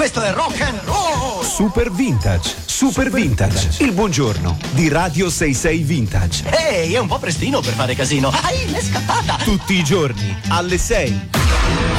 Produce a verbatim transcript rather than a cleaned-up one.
Questo è rock and roll. Super Vintage, Super, Super Vintage, Vintage, il buongiorno di Radio sessantasei Vintage. Ehi, è un po' prestino per fare casino. Ai, l'è scappata. Tutti i giorni alle sei.